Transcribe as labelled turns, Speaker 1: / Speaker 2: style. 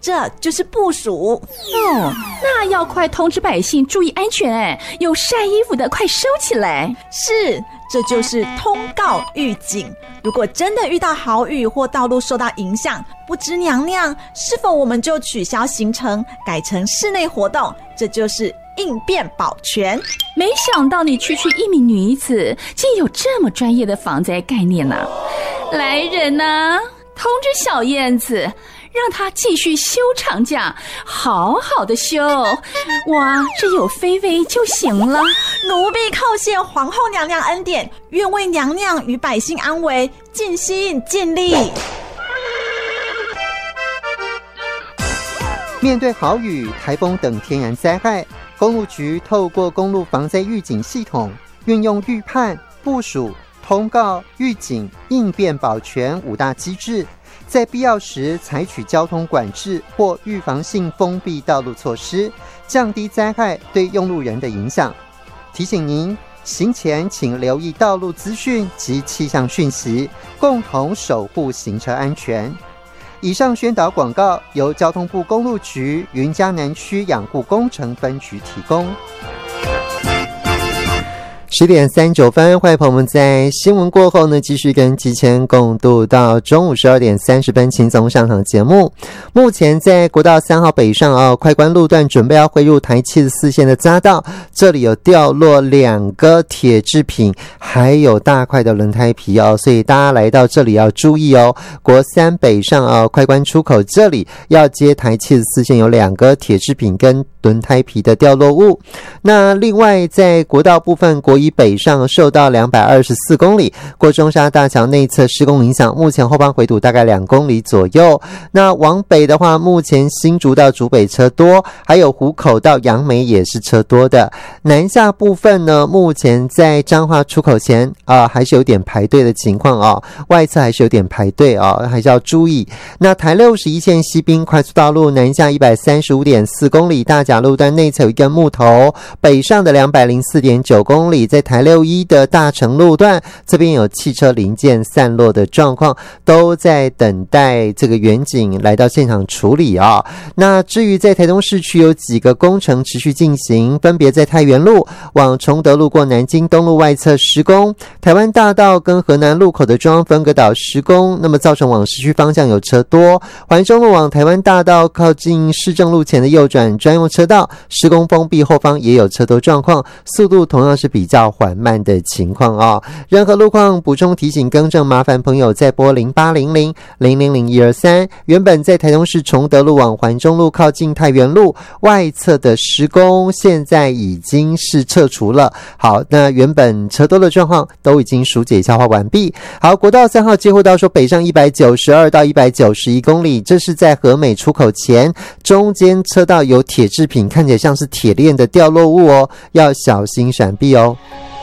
Speaker 1: 这就是部署。
Speaker 2: 那要快通知百姓注意安全有晒衣服的快收起来。
Speaker 1: 是，这就是通告预警。如果真的遇到豪雨或道路受到影响，不知娘娘是否我们就取消行程，改成室内活动，这就是应变保全。
Speaker 2: 没想到你区一名女子竟有这么专业的防灾概念啊！来人啊，通知小燕子，让她继续休长假，好好的休。哇，这有菲菲就行了。
Speaker 1: 奴婢叩谢皇后娘娘恩典，愿为娘娘与百姓安危尽心尽力。
Speaker 3: 面对豪雨、台风等天然灾害，公路局透过公路防灾预警系统，运用预判、部署、通告、预警、应变保全5大机制，在必要时采取交通管制或预防性封闭道路措施，降低灾害对用路人的影响。提醒您，行前请留意道路资讯及气象讯息，共同守护行车安全。以上宣导广告由交通部公路局云嘉南区养护工程分局提供。10点39分，欢迎朋友们在新闻过后呢，继续跟吉谦共度到中午12点30分轻松上场节目。目前在国道3号北上快关路段准备要汇入台74线的匝道，这里有掉落2个铁制品，还有大块的轮胎皮所以大家来到这里要注意国3北上快关出口这里要接台74线有2个铁制品跟轮胎皮的掉落物。那另外在国道部分，国1北上受到224公里过中沙大桥内侧施工影响，目前后方回堵大概2公里左右。那往北的话，目前新竹到竹北车多，还有湖口到杨梅也是车多的。南下部分呢，目前在彰化出口前还是有点排队的情况外侧还是有点排队还是要注意。那台61线西滨快速道路南下 135.4 公里，大甲路段内侧有一根木头，北上的 204.9 公里，在台61的大成路段这边有汽车零件散落的状况，都在等待这个员警来到现场处理那至于在台东市区有几个工程持续进行，分别在太原路往崇德路过南京东路外侧施工，台湾大道跟河南路口的中央分隔岛施工，那么造成往市区方向有车多。环中路往台湾大道靠近市政路前的右转专用车道施工封闭，后方也有车多状况，速度同样是比较缓慢的情况任何路况补充提醒更正，麻烦朋友再拨0800-000-123。原本在台东市崇德路往环中路靠近太原路外侧的施工，现在已经是撤除了。好，那原本车多的状况都已经疏解消化完毕。好，国道3号接获到说北上192到191公里，这是在和美出口前，中间车道有铁制品，看起来像是铁链的掉落物要小心闪避